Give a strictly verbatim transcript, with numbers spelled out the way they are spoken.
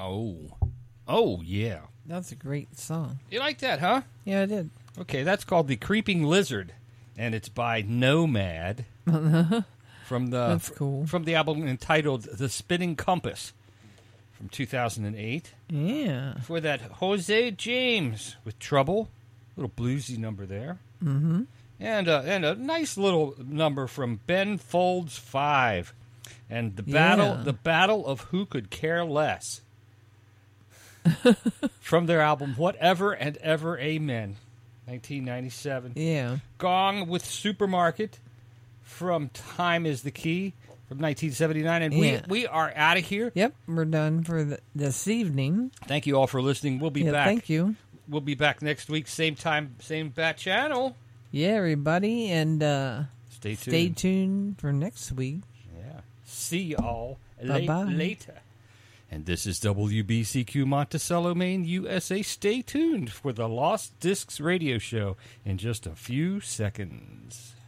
Oh. Oh, yeah. That's a great song. You like that, huh? Yeah, I did. Okay, that's called The Creeping Lizard, and it's by Nomad from the That's cool. from the album entitled The Spinning Compass from two thousand eight. Yeah. For that, Jose James with Trouble, little bluesy number there. Mm-hmm. And a, and a nice little number from Ben Folds Five, and the battle Yeah. the battle of Who Could Care Less from their album Whatever and Ever Amen, nineteen ninety-seven. Yeah. Gong with Supermarket from Time Is the Key from nineteen seventy-nine, and Yeah. we we are out of here. Yep, we're done for the, this evening. Thank you all for listening. We'll be Yeah, back. thank you. We'll be back next week, same time, same bat channel. Yeah, everybody, and uh, Stay tuned. stay tuned for next week. Yeah. See y'all la- Bye-bye. later. And this is W B C Q Monticello, Maine, U S A. Stay tuned for the Lost Discs radio show in just a few seconds.